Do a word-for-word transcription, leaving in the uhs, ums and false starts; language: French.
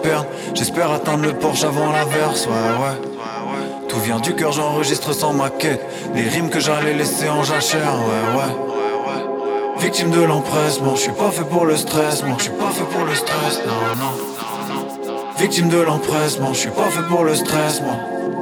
perdre. J'espère atteindre le Porsche avant l'averse, ouais, ouais. Tout vient du cœur, j'enregistre sans maquette. Les rimes que j'allais laisser en jachère, ouais, ouais. Victime de l'empressement, je suis pas fait pour le stress, moi, je suis pas fait pour le stress, non, non. Victime de l'empressement, je suis pas fait pour le stress, moi.